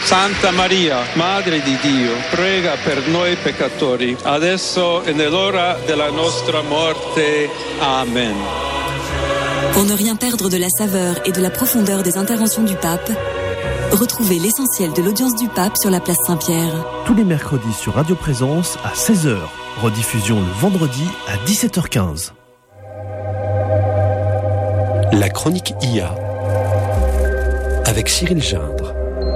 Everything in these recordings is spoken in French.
Santa Maria, Madre di Dio, prega per noi peccatori, adesso e nell'ora della nostra morte. Amen. Pour ne rien perdre de la saveur et de la profondeur des interventions du pape, retrouvez l'essentiel de l'audience du pape sur la place Saint-Pierre. Tous les mercredis sur Radio Présence à 16h. Rediffusion le vendredi à 17h15. La chronique IA avec Cyril Gindre.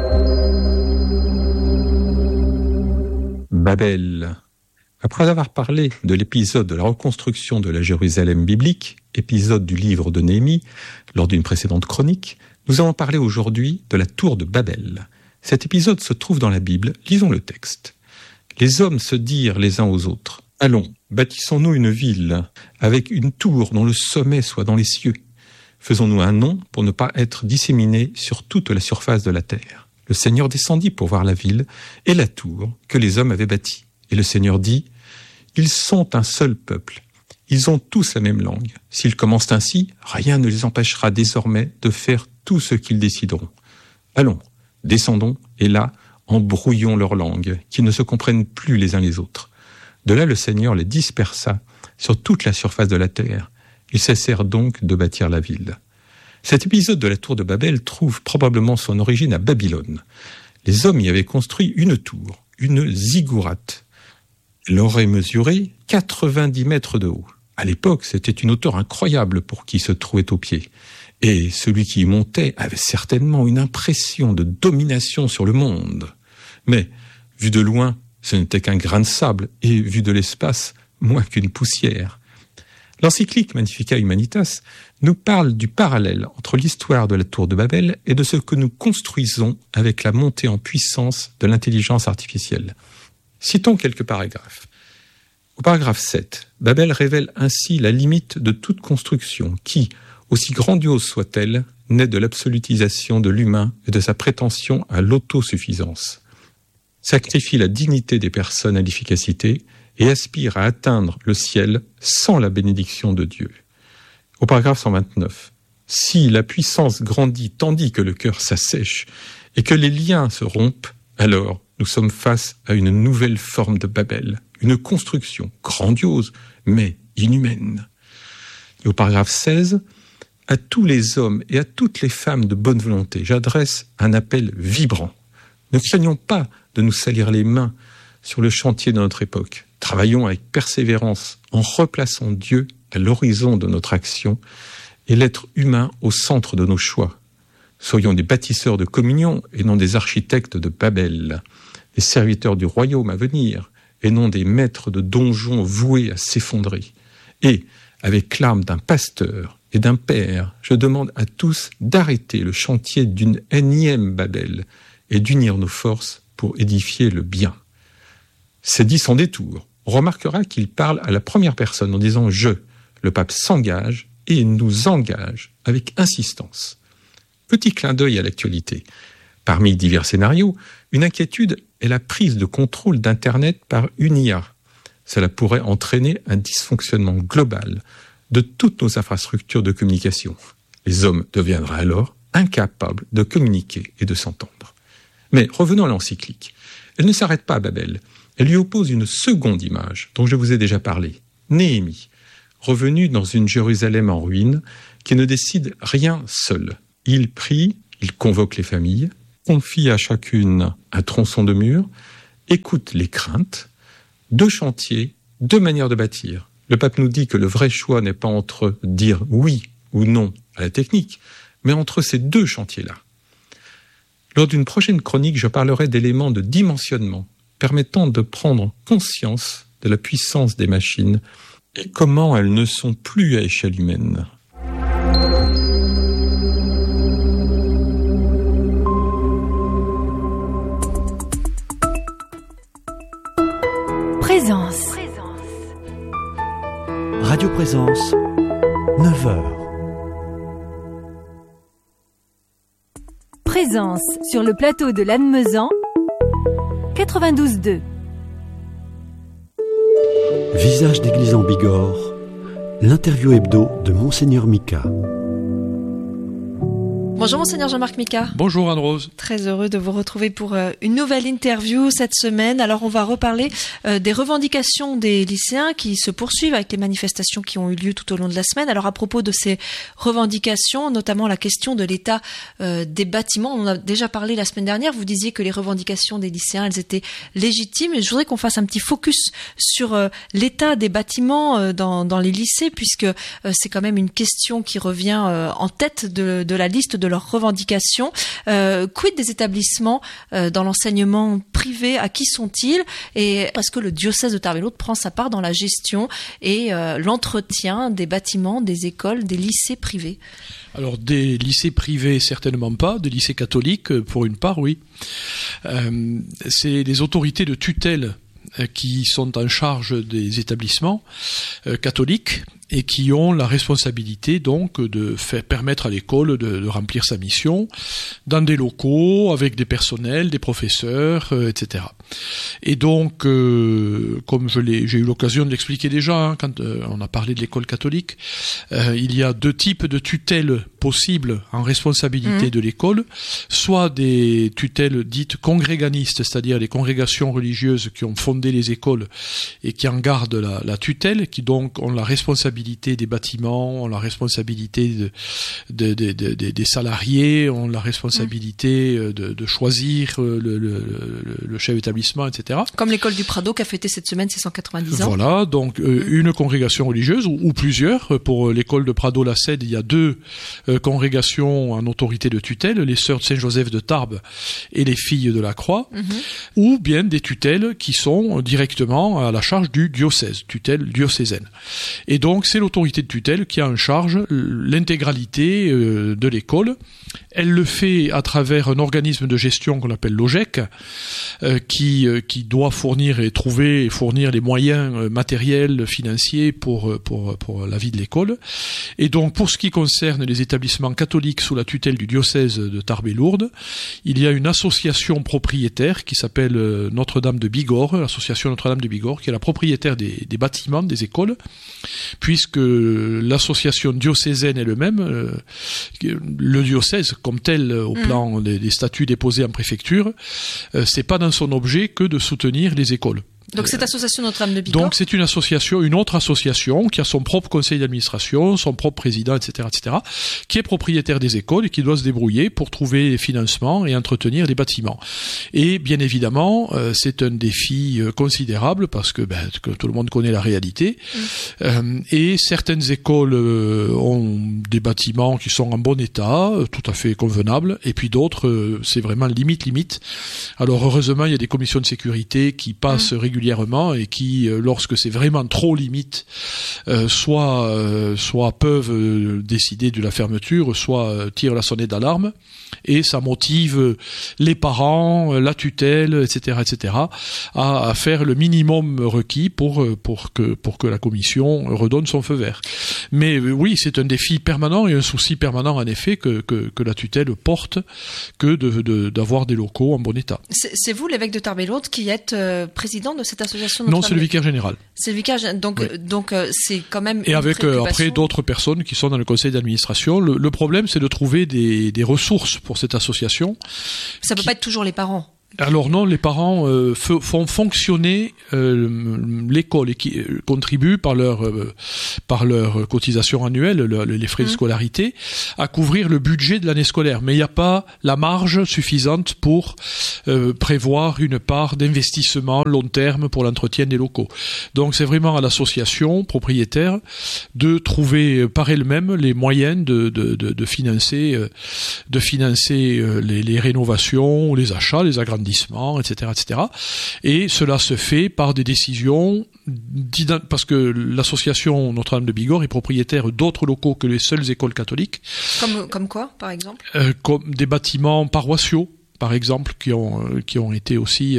Babel. Après avoir parlé de l'épisode de la reconstruction de la Jérusalem biblique, épisode du livre de Néhémie, lors d'une précédente chronique, nous allons parler aujourd'hui de la tour de Babel. Cet épisode se trouve dans la Bible, lisons le texte. Les hommes se dirent les uns aux autres, « Allons, bâtissons-nous une ville, avec une tour dont le sommet soit dans les cieux. Faisons-nous un nom pour ne pas être disséminés sur toute la surface de la terre. » Le Seigneur descendit pour voir la ville et la tour que les hommes avaient bâtie. Et le Seigneur dit, « Ils sont un seul peuple. Ils ont tous la même langue. S'ils commencent ainsi, rien ne les empêchera désormais de faire tout ce qu'ils décideront. Allons, descendons, et là, embrouillons leur langue, qu'ils ne se comprennent plus les uns les autres. » De là, le Seigneur les dispersa sur toute la surface de la terre. Ils cessèrent donc de bâtir la ville. Cet épisode de la tour de Babel trouve probablement son origine à Babylone. Les hommes y avaient construit une tour, une ziggourate. Elle aurait mesuré 90 mètres de haut. À l'époque, c'était une hauteur incroyable pour qui se trouvait au pied. Et celui qui y montait avait certainement une impression de domination sur le monde. Mais, vu de loin, ce n'était qu'un grain de sable, et vu de l'espace, moins qu'une poussière. L'encyclique Magnificat Humanitas nous parle du parallèle entre l'histoire de la tour de Babel et de ce que nous construisons avec la montée en puissance de l'intelligence artificielle. Citons quelques paragraphes. Au paragraphe 7, Babel révèle ainsi la limite de toute construction qui, aussi grandiose soit-elle, naît de l'absolutisation de l'humain et de sa prétention à l'autosuffisance. Sacrifie la dignité des personnes à l'efficacité et aspire à atteindre le ciel sans la bénédiction de Dieu. Au paragraphe 129, si la puissance grandit tandis que le cœur s'assèche et que les liens se rompent, alors nous sommes face à une nouvelle forme de Babel, une construction grandiose mais inhumaine. Et au paragraphe 16, à tous les hommes et à toutes les femmes de bonne volonté, j'adresse un appel vibrant. Ne craignons pas de nous salir les mains sur le chantier de notre époque. Travaillons avec persévérance en replaçant Dieu à l'horizon de notre action et l'être humain au centre de nos choix. Soyons des bâtisseurs de communion et non des architectes de Babel, des serviteurs du royaume à venir et non des maîtres de donjons voués à s'effondrer. Et, avec l'âme d'un pasteur et d'un père, je demande à tous d'arrêter le chantier d'une énième Babel et d'unir nos forces pour édifier le bien. C'est dit sans détour. On remarquera qu'il parle à la première personne en disant « je ». Le pape s'engage et nous engage avec insistance. Petit clin d'œil à l'actualité. Parmi divers scénarios, une inquiétude est la prise de contrôle d'Internet par une IA. Cela pourrait entraîner un dysfonctionnement global de toutes nos infrastructures de communication. Les hommes deviendraient alors incapables de communiquer et de s'entendre. Mais revenons à l'encyclique. Elle ne s'arrête pas à Babel. Elle lui oppose une seconde image, dont je vous ai déjà parlé. Néhémie, revenu dans une Jérusalem en ruine, qui ne décide rien seul. Il prie, il convoque les familles, confie à chacune un tronçon de mur, écoute les craintes, 2 chantiers, 2 manières de bâtir. Le pape nous dit que le vrai choix n'est pas entre dire oui ou non à la technique, mais entre ces 2 chantiers-là. Lors d'une prochaine chronique, je parlerai d'éléments de dimensionnement permettant de prendre conscience de la puissance des machines et comment elles ne sont plus à échelle humaine. Présence. Radio Présence, 9h. Présence sur le plateau de Lannemezan, 92.2. Visage d'église en Bigorre, l'interview hebdo de Monseigneur Mika. Bonjour Monseigneur Jean-Marc Mika. Bonjour Anne-Rose. Très heureux de vous retrouver pour une nouvelle interview cette semaine. Alors on va reparler des revendications des lycéens qui se poursuivent avec les manifestations qui ont eu lieu tout au long de la semaine. Alors à propos de ces revendications, notamment la question de l'état des bâtiments, on en a déjà parlé la semaine dernière, vous disiez que les revendications des lycéens, elles étaient légitimes. Et je voudrais qu'on fasse un petit focus sur l'état des bâtiments dans les lycées, puisque c'est quand même une question qui revient en tête de la liste de leurs revendications. Quid des établissements dans l'enseignement privé? À qui sont-ils? Et est-ce que le diocèse de Tarbes-et-Lourdes prend sa part dans la gestion et l'entretien des bâtiments, des écoles, des lycées privés? Alors des lycées privés certainement pas, des lycées catholiques pour une part oui. C'est les autorités de tutelle qui sont en charge des établissements catholiques et qui ont la responsabilité donc de permettre à l'école de remplir sa mission dans des locaux, avec des personnels, des professeurs, etc. Et donc, comme j'ai eu l'occasion de l'expliquer déjà, quand on a parlé de l'école catholique, il y a deux types de tutelles possibles en responsabilité de l'école, soit des tutelles dites congréganistes, c'est-à-dire les congrégations religieuses qui ont fondé les écoles et qui en gardent la tutelle, qui donc ont la responsabilité des bâtiments, ont la responsabilité des salariés, ont la responsabilité de choisir le chef d'établissement, etc. Comme l'école du Prado qui a fêté cette semaine ses 190 ans. Voilà, donc une congrégation religieuse ou plusieurs. Pour l'école de Prado-la-Cède, il y a deux congrégations en autorité de tutelle, les sœurs de Saint-Joseph de Tarbes et les filles de la Croix, ou bien des tutelles qui sont directement à la charge du diocèse, tutelle diocésaine. Et donc c'est l'autorité de tutelle qui a en charge l'intégralité de l'école. Elle le fait à travers un organisme de gestion qu'on appelle l'OGEC, qui doit fournir les moyens matériels, financiers pour la vie de l'école. Et donc, pour ce qui concerne les établissements catholiques sous la tutelle du diocèse de Tarbes-et-Lourdes, il y a une association propriétaire qui s'appelle Notre-Dame de Bigorre, l'association Notre-Dame de Bigorre, qui est la propriétaire des bâtiments des écoles, puisque l'association diocésaine elle-même, le diocèse comme tel au plan des statuts déposés en préfecture, c'est pas dans son objet que de soutenir les écoles. Donc cette association Notre-Dame de Bigorre. Donc c'est une autre association qui a son propre conseil d'administration, son propre président, etc., qui est propriétaire des écoles et qui doit se débrouiller pour trouver les financements et entretenir les bâtiments. Et bien évidemment, c'est un défi considérable parce que tout le monde connaît la réalité. Et certaines écoles ont des bâtiments qui sont en bon état, tout à fait convenables, et puis d'autres, c'est vraiment limite. Alors heureusement, il y a des commissions de sécurité qui passent régulièrement et qui, lorsque c'est vraiment trop limite, soit peuvent décider de la fermeture, soit tirent la sonnette d'alarme, et ça motive les parents, la tutelle, etc., à faire le minimum requis pour que la commission redonne son feu vert. Mais oui, c'est un défi permanent et un souci permanent en effet que la tutelle porte, que d'avoir des locaux en bon état. C'est vous, l'évêque de Tarbes-et-Lourdes, qui êtes président de cette association? Non, c'est le vicaire général. C'est le vicaire général, donc c'est quand même et avec après d'autres personnes qui sont dans le conseil d'administration. Le problème, c'est de trouver des ressources pour cette association. Ça peut pas être toujours les parents. Alors non, les parents font fonctionner l'école et qui contribuent par leur cotisation annuelle, les frais de scolarité, à couvrir le budget de l'année scolaire. Mais il n'y a pas la marge suffisante pour prévoir une part d'investissement long terme pour l'entretien des locaux. Donc c'est vraiment à l'association propriétaire de trouver par elle-même les moyens de financer les rénovations, les achats, les agrandissements, etc., et cela se fait par des décisions parce que l'association Notre-Dame de Bigorre est propriétaire d'autres locaux que les seules écoles catholiques. Comme quoi, par exemple? Comme des bâtiments paroissiaux, par exemple, qui ont été aussi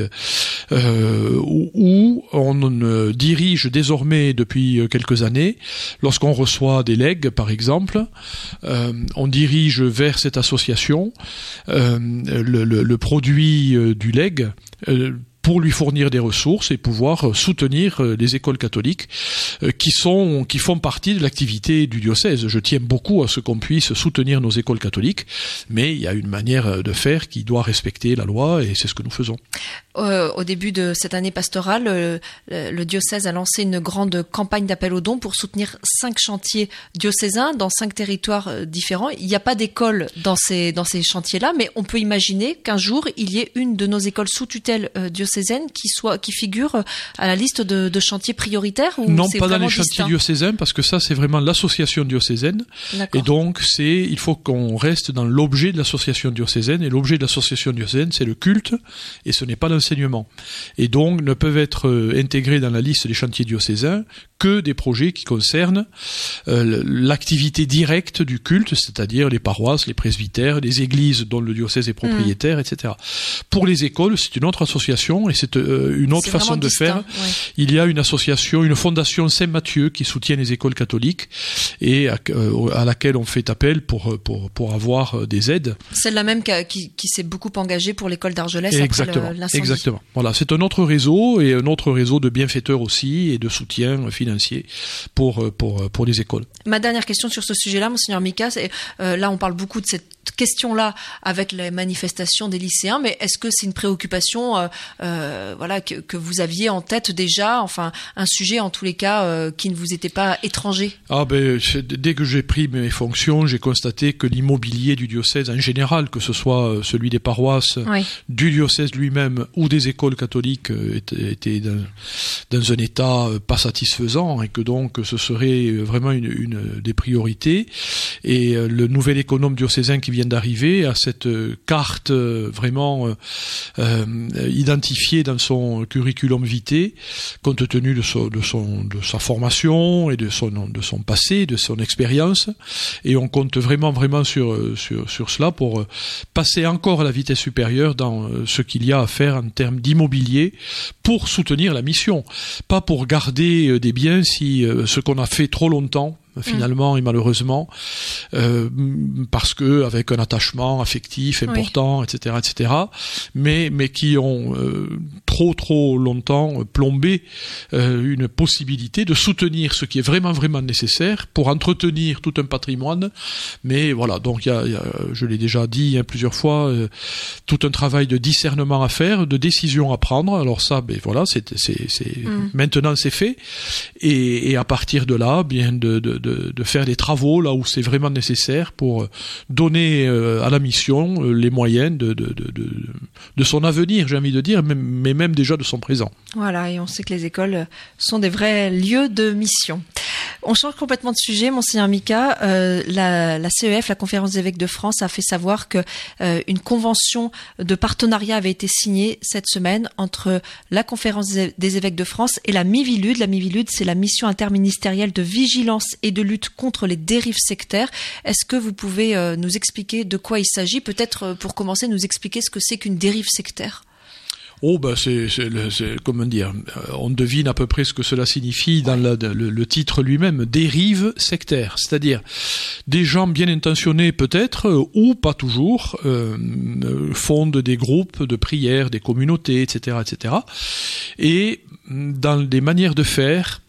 où on dirige désormais depuis quelques années, lorsqu'on reçoit des legs, par exemple, on dirige vers cette association le produit du leg pour lui fournir des ressources et pouvoir soutenir les écoles catholiques qui font partie de l'activité du diocèse. Je tiens beaucoup à ce qu'on puisse soutenir nos écoles catholiques, mais il y a une manière de faire qui doit respecter la loi et c'est ce que nous faisons. Au début de cette année pastorale, le diocèse a lancé une grande campagne d'appel aux dons pour soutenir 5 chantiers diocésains dans 5 territoires différents. Il n'y a pas d'école dans ces chantiers-là, mais on peut imaginer qu'un jour, il y ait une de nos écoles sous tutelle diocésaine qui figure à la liste de chantiers prioritaires ou non, c'est pas dans les distinct? chantiers diocésains, parce que ça, c'est vraiment l'association diocésaine. D'accord. Et donc, il faut qu'on reste dans l'objet de l'association diocésaine. Et l'objet de l'association diocésaine, c'est le culte, et ce n'est pas l'enseignement. Et donc, ne peuvent être intégrés dans la liste des chantiers diocésains que des projets qui concernent l'activité directe du culte, c'est-à-dire les paroisses, les presbytères, les églises dont le diocèse est propriétaire, etc. Pour les écoles, c'est une autre association et c'est une autre façon de faire. Ouais. Il y a une association, une fondation Saint-Mathieu qui soutient les écoles catholiques et à laquelle on fait appel pour avoir des aides. Celle-là même qui s'est beaucoup engagée pour l'école d'Argelès après l'incendie. Exactement. Voilà, c'est un autre réseau et un autre réseau de bienfaiteurs aussi et de soutien financier pour les écoles. Ma dernière question sur ce sujet-là, Monseigneur Mika, c'est là on parle beaucoup de cette question-là avec les manifestations des lycéens, mais est-ce que c'est une préoccupation que vous aviez en tête déjà, enfin un sujet en tous les cas qui ne vous était pas étranger? Dès que j'ai pris mes fonctions, j'ai constaté que l'immobilier du diocèse en général, que ce soit celui des paroisses, du diocèse lui-même ou des écoles catholiques, était dans un état pas satisfaisant et que donc ce serait vraiment une des priorités. Et le nouvel économe diocésain qui vient d'arriver à cette carte vraiment identifiée dans son curriculum vitae, compte tenu de sa formation et de son passé, de son expérience, et on compte vraiment sur cela pour passer encore à la vitesse supérieure dans ce qu'il y a à faire en termes d'immobilier pour soutenir la mission, pas pour garder des biens si ce qu'on a fait trop longtemps finalement et malheureusement parce que avec un attachement affectif important, etc., mais qui ont trop longtemps plombé une possibilité de soutenir ce qui est vraiment nécessaire pour entretenir tout un patrimoine. Mais voilà, donc il y a, je l'ai déjà dit plusieurs fois, tout un travail de discernement à faire, de décision à prendre. Alors ça, maintenant c'est fait, et à partir de là, bien de faire des travaux là où c'est vraiment nécessaire pour donner à la mission les moyens de son avenir, j'ai envie de dire, mais même déjà de son présent. Voilà, et on sait que les écoles sont des vrais lieux de mission. On change complètement de sujet, Monseigneur Mika. La CEF, la Conférence des évêques de France, a fait savoir que une convention de partenariat avait été signée cette semaine entre la Conférence des évêques de France et la MIVILUD. La MIVILUD, c'est la mission interministérielle de vigilance et de lutte contre les dérives sectaires. Est-ce que vous pouvez nous expliquer de quoi il s'agit? Peut-être pour commencer, nous expliquer ce que c'est qu'une dérive sectaire. C'est comment dire, on devine à peu près ce que cela signifie dans le titre lui-même, dérive sectaire, c'est-à-dire des gens bien intentionnés peut-être, ou pas toujours, fondent des groupes de prière, des communautés, etc., et dans des manières de faire,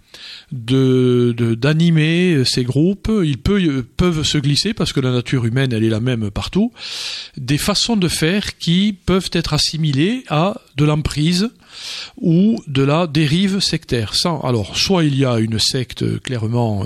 d'animer ces groupes, ils peuvent se glisser, parce que la nature humaine elle est la même partout, des façons de faire qui peuvent être assimilées à de l'emprise ou de la dérive sectaire. Alors soit il y a une secte clairement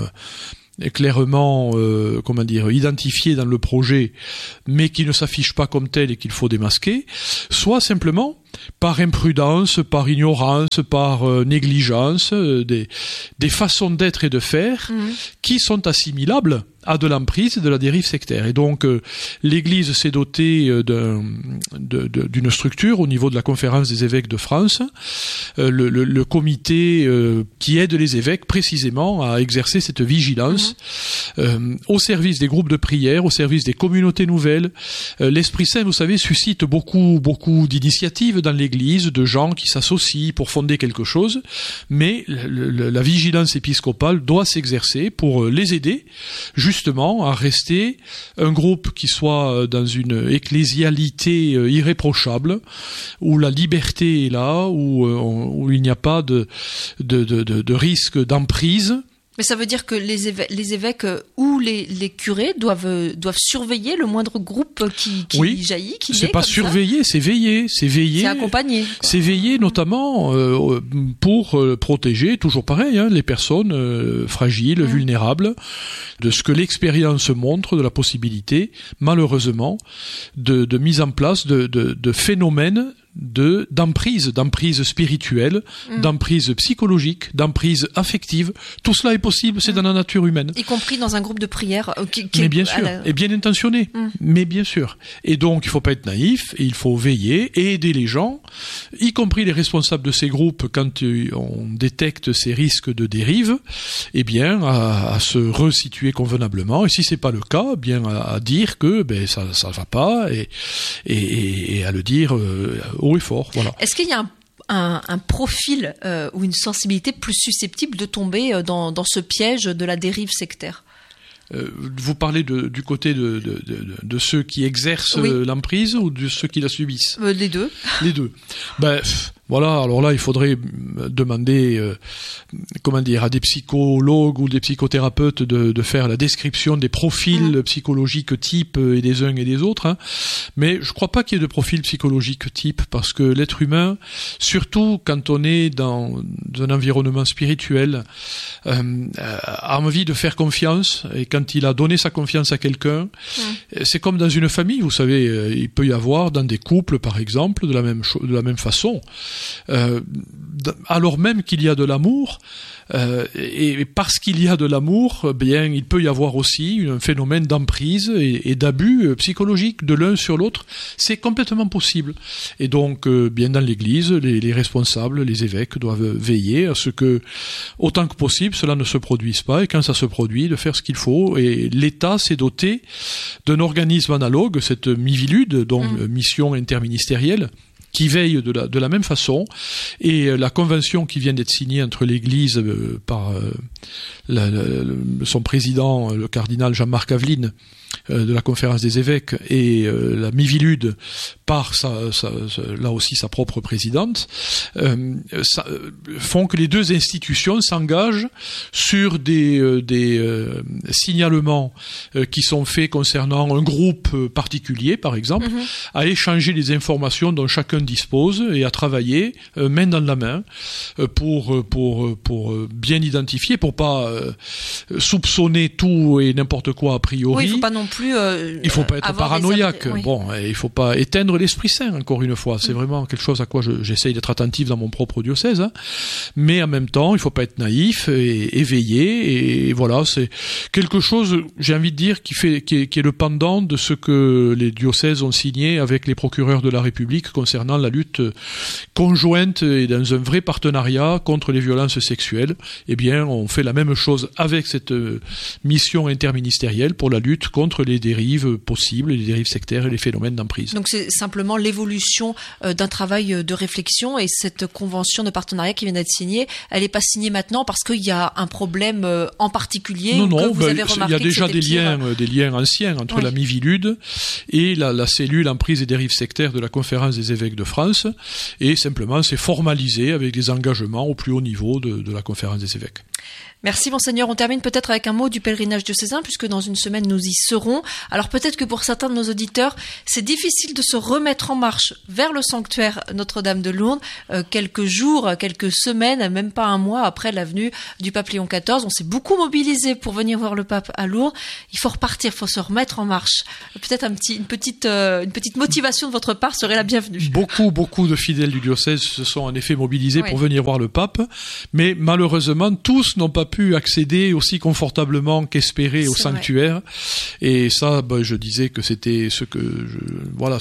identifiée dans le projet, mais qui ne s'affiche pas comme telle et qu'il faut démasquer, soit simplement par imprudence, par ignorance, par négligence, des façons d'être et de faire qui sont assimilables à de l'emprise et de la dérive sectaire. Et donc l'Église s'est dotée d'une structure au niveau de la Conférence des évêques de France, le comité qui aide les évêques précisément à exercer cette vigilance au service des groupes de prière, au service des communautés nouvelles. L'Esprit Saint, vous savez, suscite beaucoup d'initiatives dans l'Église, de gens qui s'associent pour fonder quelque chose, mais la vigilance épiscopale doit s'exercer pour les aider justement à rester un groupe qui soit dans une ecclésialité irréprochable, où la liberté est là, où il n'y a pas de risque d'emprise. Mais ça veut dire que les évêques ou les curés doivent surveiller le moindre groupe qui jaillit, qui naît. C'est pas surveiller, c'est veiller. C'est accompagner. C'est veiller notamment pour protéger, toujours pareil, les personnes fragiles, vulnérables, de ce que l'expérience montre, de la possibilité, malheureusement, de mise en place de phénomènes d'emprise spirituelle, d'emprise psychologique, d'emprise affective. Tout cela est possible, c'est dans la nature humaine. Y compris dans un groupe de prière mais bien sûr, et bien intentionné. Mais bien sûr. Et donc, il faut pas être naïf, et il faut veiller et aider les gens, y compris les responsables de ces groupes, quand on détecte ces risques de dérive, eh bien, à se resituer convenablement. Et si c'est pas le cas, bien, à dire que, ça va pas, et à le dire, haut et fort, voilà. Est-ce qu'il y a un profil ou une sensibilité plus susceptible de tomber dans ce piège de la dérive sectaire ? Vous parlez du côté de ceux qui exercent l'emprise ou de ceux qui la subissent ? Les deux. Les deux. Voilà, alors là, il faudrait demander, à des psychologues ou des psychothérapeutes de faire la description des profils psychologiques types et des uns et des autres. Mais je crois pas qu'il y ait de profil psychologique type, parce que l'être humain, surtout quand on est dans un environnement spirituel, a envie de faire confiance, et quand il a donné sa confiance à quelqu'un, c'est comme dans une famille, vous savez, il peut y avoir dans des couples, par exemple, de la même façon. Alors même qu'il y a de l'amour, et parce qu'il y a de l'amour, bien, il peut y avoir aussi un phénomène d'emprise et d'abus psychologique de l'un sur l'autre. C'est complètement possible. Et donc, bien, dans l'Église, les responsables, les évêques doivent veiller à ce que, autant que possible, cela ne se produise pas, et quand ça se produit, de faire ce qu'il faut. Et l'État s'est doté d'un organisme analogue, cette Miviludes, donc mission interministérielle, qui veille de la même façon, et la convention qui vient d'être signée entre l'Église par son président, le cardinal Jean-Marc Aveline, de la conférence des évêques, et la Miviludes par là aussi sa propre présidente, font que les deux institutions s'engagent sur des signalements qui sont faits concernant un groupe particulier, par exemple, à échanger les informations dont chacun dispose et à travailler main dans la main pour bien identifier, pour pas soupçonner tout et n'importe quoi a priori. Oui, il faut pas non plus il faut pas être paranoïaque. Bon, il faut pas éteindre l'Esprit Saint, encore une fois. C'est vraiment quelque chose à quoi j'essaye d'être attentif dans mon propre diocèse. Mais en même temps, il faut pas être naïf et éveillé. Et voilà, c'est quelque chose, j'ai envie de dire, qui est le pendant de ce que les diocèses ont signé avec les procureurs de la République concernant la lutte conjointe et dans un vrai partenariat contre les violences sexuelles. Eh bien, on fait la même chose avec cette mission interministérielle pour la lutte contre les dérives possibles, les dérives sectaires et les phénomènes d'emprise. Donc c'est simplement l'évolution d'un travail de réflexion, et cette convention de partenariat qui vient d'être signée, elle n'est pas signée maintenant parce qu'il y a un problème en particulier. Non, que vous avez remarqué. Il y a déjà des liens anciens entre la Miviludes et la cellule emprise et dérives sectaires de la conférence des évêques de France, et simplement c'est formalisé avec des engagements au plus haut niveau de la conférence des évêques. Merci Monseigneur. On termine peut-être avec un mot du pèlerinage diocésain, puisque dans une semaine nous y serons. Alors peut-être que pour certains de nos auditeurs, c'est difficile de se remettre en marche vers le sanctuaire Notre-Dame de Lourdes, quelques jours, quelques semaines, même pas un mois après la venue du pape Léon XIV. On s'est beaucoup mobilisé pour venir voir le pape à Lourdes. Il faut repartir, il faut se remettre en marche. Peut-être une petite motivation de votre part serait la bienvenue. Beaucoup de fidèles du diocèse se sont en effet mobilisés pour venir voir le pape, mais malheureusement tous n'ont pas pu accéder aussi confortablement qu'espéré au sanctuaire. Et ça, je disais que c'était ce qui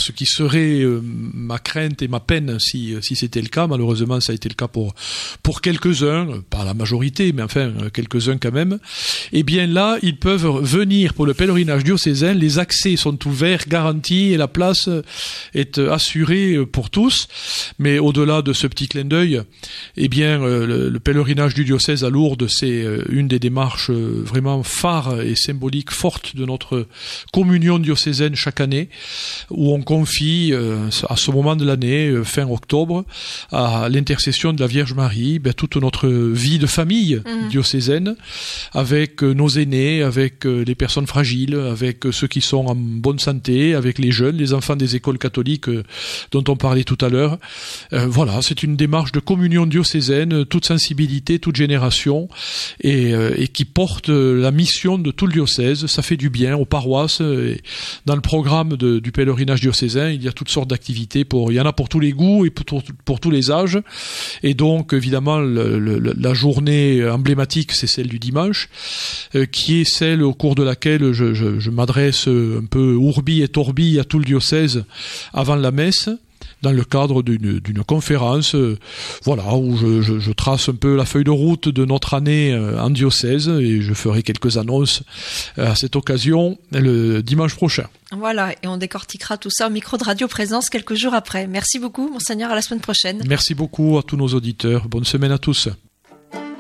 serait ma crainte et ma peine si c'était le cas. Malheureusement, ça a été le cas pour quelques-uns, pas la majorité, mais enfin quelques-uns quand même. Eh bien là, ils peuvent venir pour le pèlerinage diocésain. Les accès sont ouverts, garantis, et la place est assurée pour tous. Mais au-delà de ce petit clin d'œil, eh bien le pèlerinage du diocèse à Lourdes, c'est une des démarches vraiment phares et symboliques fortes de notre communion diocésaine chaque année, où on confie à ce moment de l'année, fin octobre, à l'intercession de la Vierge Marie, toute notre vie de famille diocésaine, avec nos aînés, avec les personnes fragiles, avec ceux qui sont en bonne santé, avec les jeunes, les enfants des écoles catholiques dont on parlait tout à l'heure. Voilà, c'est une démarche de communion diocésaine, toute sensibilité, toute génération, et qui porte la mission de tout le diocèse. Ça fait du bien aux paroisses. Et dans le programme du pèlerinage diocésain, il y a toutes sortes d'activités. Il y en a pour tous les goûts et pour tous les âges. Et donc, évidemment, la journée emblématique, c'est celle du dimanche, qui est celle au cours de laquelle je m'adresse un peu ourbi et torbi à tout le diocèse avant la messe, dans le cadre d'une conférence, voilà, où je trace un peu la feuille de route de notre année en diocèse, et je ferai quelques annonces à cette occasion le dimanche prochain. Voilà, et on décortiquera tout ça au micro de Radio Présence quelques jours après. Merci beaucoup, Monseigneur, à la semaine prochaine. Merci beaucoup à tous nos auditeurs. Bonne semaine à tous.